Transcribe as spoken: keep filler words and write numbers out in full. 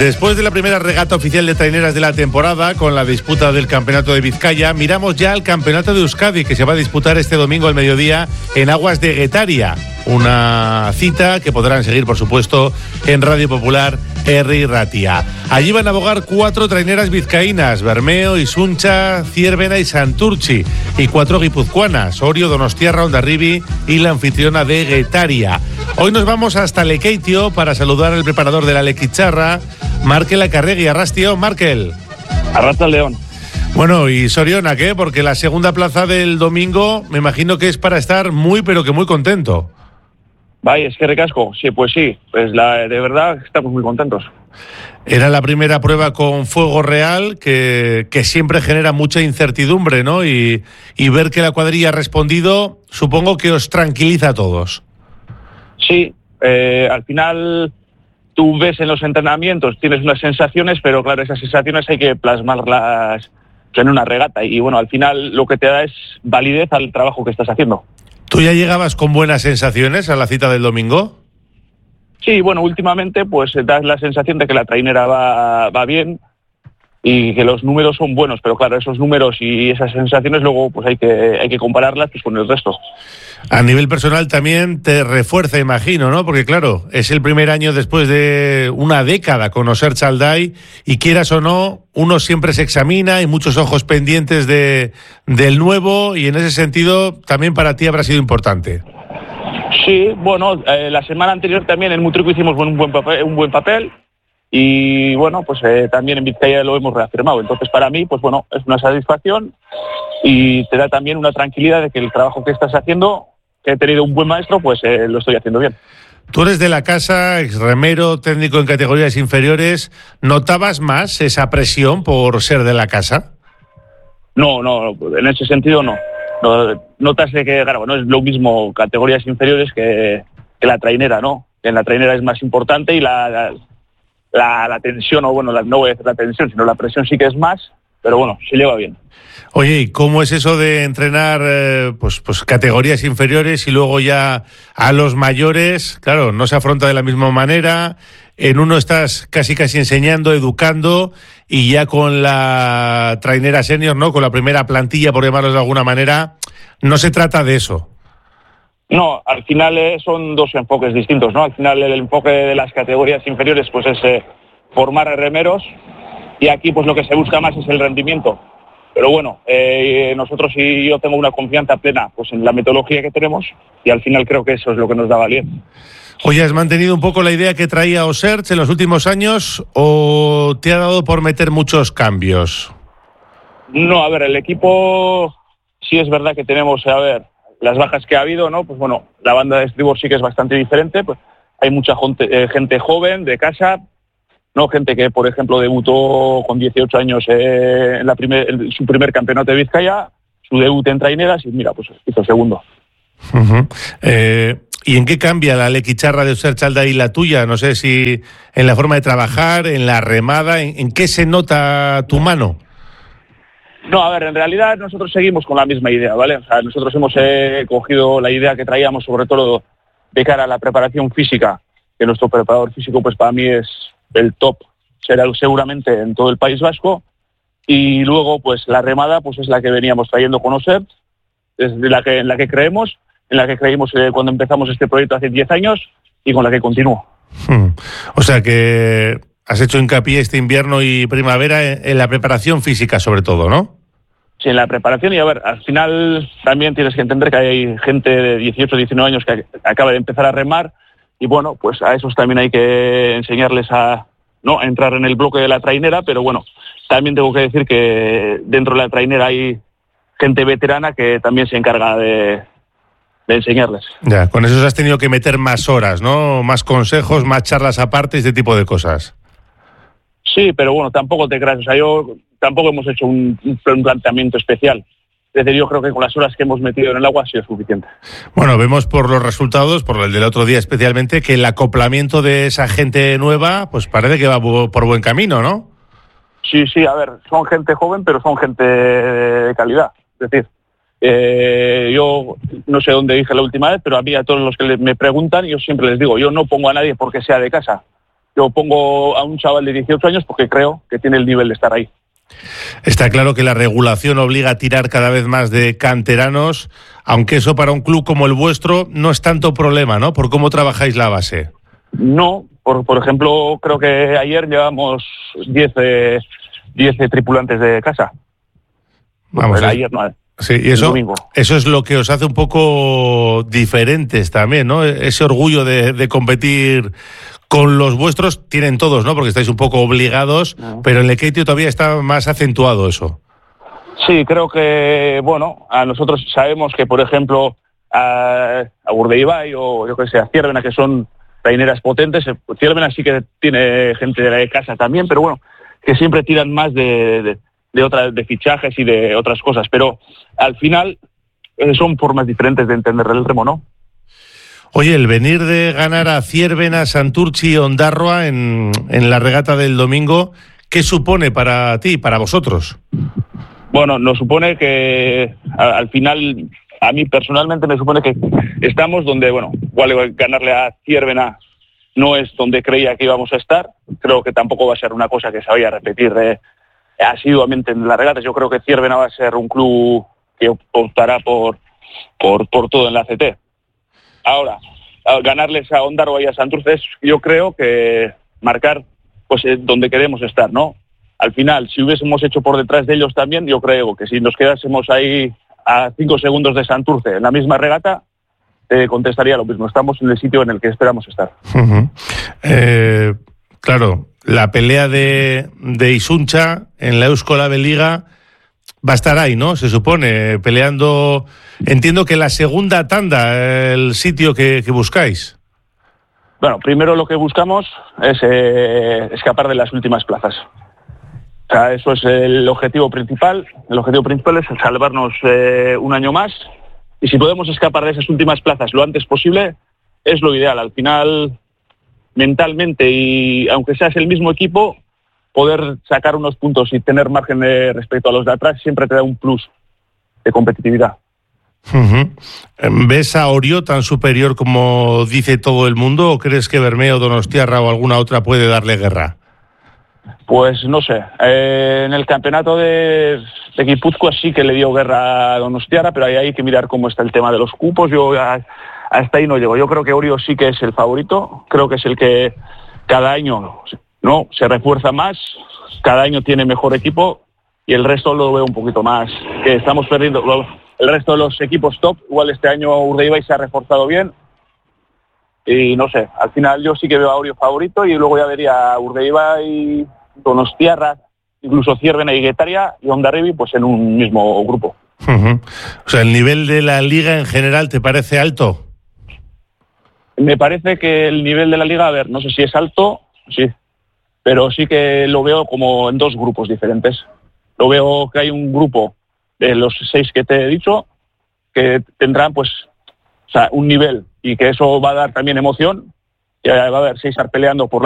Después de la primera regata oficial de traineras de la temporada, con la disputa del Campeonato de Vizcaya, miramos ya al Campeonato de Euskadi, que se va a disputar este domingo al mediodía en aguas de Getaria. Una cita que podrán seguir, por supuesto, en Radio Popular Herri Ratia. Allí van a abogar cuatro traineras vizcaínas: Bermeo, Isuncha, Ciervena y Santurchi, y cuatro guipuzcoanas: Orio, Donostiarra, Hondarribi y la anfitriona de Getaria. Hoy nos vamos hasta Lekeitio para saludar al preparador de la Lequicharra, Markel Acarregui. Arrastio, Markel. Arrastra el León. Bueno, y Soriona, ¿qué? Porque la segunda plaza del domingo me imagino que es para estar muy, pero que muy contento. Vaya, es que recasco. Sí, pues sí. Pues la, de verdad estamos muy contentos. Era la primera prueba con fuego real, que, que siempre genera mucha incertidumbre, ¿no? Y, y ver que la cuadrilla ha respondido, supongo que os tranquiliza a todos. Sí, eh, al final tú ves en los entrenamientos, tienes unas sensaciones, pero claro, esas sensaciones hay que plasmarlas en una regata. Y bueno, al final lo que te da es validez al trabajo que estás haciendo. ¿Tú ya llegabas con buenas sensaciones a la cita del domingo? Sí, bueno, últimamente pues das la sensación de que la trainera va, va bien y que los números son buenos, pero claro, esos números y esas sensaciones luego pues hay que, hay que compararlas pues con el resto. A nivel personal también te refuerza, imagino, ¿no? Porque claro, es el primer año después de una década con Oser Chalday y quieras o no, uno siempre se examina y muchos ojos pendientes de, del nuevo, y en ese sentido también para ti habrá sido importante. Sí, bueno, eh, la semana anterior también en Mutrico hicimos un buen papel, un buen papel y bueno, pues eh, también en Vizcaya lo hemos reafirmado. Entonces para mí, pues bueno, es una satisfacción y te da también una tranquilidad de que el trabajo que estás haciendo, que he tenido un buen maestro, pues eh, lo estoy haciendo bien. Tú eres de la casa, exremero, técnico en categorías inferiores. ¿Notabas más esa presión por ser de la casa? No, no, en ese sentido no. no notas de que, claro, no es lo mismo categorías inferiores que, que la trainera, ¿no? En la trainera es más importante y la, la, la, la tensión, o bueno, la, no voy a decir la tensión, sino la presión sí que es más, pero bueno, se lleva bien. Oye, ¿y cómo es eso de entrenar eh, pues, pues categorías inferiores y luego ya a los mayores? Claro, no se afronta de la misma manera. En uno estás casi casi enseñando, educando, y ya con la trainera senior, ¿no? Con la primera plantilla, por llamarlos de alguna manera, no se trata de eso. No, al final eh, son dos enfoques distintos, ¿no? Al final el enfoque de las categorías inferiores pues es eh, formar a remeros, y aquí pues lo que se busca más es el rendimiento. Pero bueno, eh, nosotros y yo tengo una confianza plena pues en la metodología que tenemos, y al final creo que eso es lo que nos da valor. Oye, ¿has mantenido un poco la idea que traía Oserch en los últimos años o te ha dado por meter muchos cambios? No, a ver, el equipo sí es verdad que tenemos, a ver, las bajas que ha habido, ¿no? Pues bueno, la banda de estribor sí que es bastante diferente, pues hay mucha gente, eh, gente joven de casa, no, gente que, por ejemplo, debutó con dieciocho años eh, en, la primer, en su primer campeonato de Vizcaya, su debut en traineras, y mira, pues hizo segundo. Uh-huh. Eh, ¿Y en qué cambia la Lequicharra de Oser Chalday y la tuya? No sé si en la forma de trabajar, en la remada, ¿en, en qué se nota tu mano? No, a ver, en realidad nosotros seguimos con la misma idea, ¿vale? O sea, nosotros hemos eh, cogido la idea que traíamos, sobre todo de cara a la preparación física, que nuestro preparador físico, pues para mí es el top, será seguramente en todo el País Vasco, y luego pues la remada pues es la que veníamos trayendo con Oser, es de la que, en la que creemos, en la que creímos eh, cuando empezamos este proyecto hace diez años y con la que continúo. Hmm. O sea que has hecho hincapié este invierno y primavera en, en la preparación física sobre todo, ¿no? Sí, en la preparación, y a ver, al final también tienes que entender que hay gente de dieciocho, diecinueve años que acaba de empezar a remar, y bueno, pues a esos también hay que enseñarles a no a entrar en el bloque de la trainera, pero bueno, también tengo que decir que dentro de la trainera hay gente veterana que también se encarga de, de enseñarles. Ya, con eso has tenido que meter más horas, ¿no? Más consejos, más charlas aparte, este tipo de cosas. Sí, pero bueno, tampoco te creas, o sea, yo tampoco hemos hecho un, un planteamiento especial. Es decir, yo creo que con las horas que hemos metido en el agua ha sido suficiente. Bueno, vemos por los resultados, por el del otro día especialmente, que el acoplamiento de esa gente nueva, pues parece que va por buen camino, ¿no? Sí, sí, a ver, son gente joven, pero son gente de calidad. Es decir, eh, yo no sé dónde dije la última vez, pero a mí, a todos los que me preguntan, yo siempre les digo, yo no pongo a nadie porque sea de casa. yo pongo a un chaval de dieciocho años porque creo que tiene el nivel de estar ahí. Está claro que la regulación obliga a tirar cada vez más de canteranos, aunque eso para un club como el vuestro no es tanto problema, ¿no? Por cómo trabajáis la base. No, por, por ejemplo, creo que ayer llevamos diez tripulantes de casa. Vamos, pues ayer no. Sí, y eso, eso es lo que os hace un poco diferentes también, ¿no? Ese orgullo de, de competir con los vuestros tienen todos, ¿no? Porque estáis un poco obligados, no. Pero en el Lekeitio todavía está más acentuado eso. Sí, creo que, bueno, a nosotros sabemos que, por ejemplo, a, a Urdaibai o yo que sé, a Ciervena, que son traineras potentes, Ciervena sí que tiene gente de la casa también, pero bueno, que siempre tiran más de, de, de, otras, de fichajes y de otras cosas, pero al final eh, son formas diferentes de entender el remo, ¿no? Oye, el venir de ganar a Ciervena, Santurtzi y Ondarroa en, en la regata del domingo, ¿qué supone para ti, para vosotros? Bueno, nos supone que a, al final, a mí personalmente me supone que estamos donde, bueno, igual ganarle a Ciervena no es donde creía que íbamos a estar. Creo que tampoco va a ser una cosa que se vaya a repetir eh, asiduamente en las regatas. Yo creo que Ciervena va a ser un club que optará por, por, por todo en la C T. Ahora, ganarles a Ondarroa y a Santurce es, yo creo que marcar pues donde queremos estar, ¿no? Al final, si hubiésemos hecho por detrás de ellos también, yo creo que si nos quedásemos ahí a cinco segundos de Santurce en la misma regata, te contestaría lo mismo. Estamos en el sitio en el que esperamos estar. Uh-huh. Eh, claro, la pelea de, de Isuncha en la Eusko Liga va a estar ahí, ¿no? Se supone, peleando. Entiendo que la segunda tanda, el sitio que, que buscáis. Bueno, primero lo que buscamos es eh, escapar de las últimas plazas. O sea, eso es el objetivo principal. El objetivo principal es salvarnos eh, un año más. Y si podemos escapar de esas últimas plazas lo antes posible, es lo ideal. Al final, mentalmente, y aunque seas el mismo equipo, poder sacar unos puntos y tener margen de respecto a los de atrás siempre te da un plus de competitividad. Uh-huh. ¿Ves a Orio tan superior como dice todo el mundo o crees que Bermeo, Donostiarra o alguna otra puede darle guerra? Pues no sé, eh, en el campeonato de, de Guipúzcoa sí que le dio guerra a Donostiarra, pero ahí hay que mirar cómo está el tema de los cupos. Yo a, hasta ahí no llego. Yo creo que Orio sí que es el favorito, creo que es el que cada año no se refuerza más, cada año tiene mejor equipo y el resto lo veo un poquito más, que estamos perdiendo. El resto de los equipos top, igual este año Urdaibai se ha reforzado bien y no sé, al final yo sí que veo a Orio favorito y luego ya vería a Urdaibai, Donostiarra, incluso Ciervena y Guetaria y Hondarribi pues en un mismo grupo. Uh-huh. O sea, ¿el nivel de la liga en general te parece alto? Me parece que el nivel de la liga, a ver, no sé si es alto, sí, pero sí que lo veo como en dos grupos diferentes. Lo veo que hay un grupo de los seis que te he dicho que tendrán pues o sea, un nivel y que eso va a dar también emoción, y va a haber seis peleando por la